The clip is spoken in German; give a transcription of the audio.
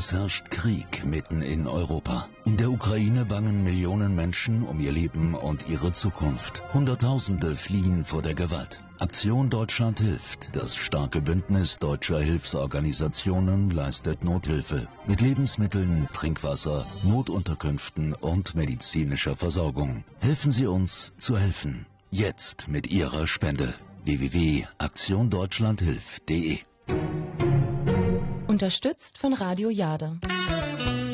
Es herrscht Krieg mitten in Europa. In der Ukraine bangen Millionen Menschen um ihr Leben und ihre Zukunft. Hunderttausende fliehen vor der Gewalt. Aktion Deutschland hilft. Das starke Bündnis deutscher Hilfsorganisationen leistet Nothilfe mit Lebensmitteln, Trinkwasser, Notunterkünften und medizinischer Versorgung. Helfen Sie uns zu helfen. Jetzt mit Ihrer Spende. www.aktiondeutschlandhilft.de. Unterstützt von Radio Jade.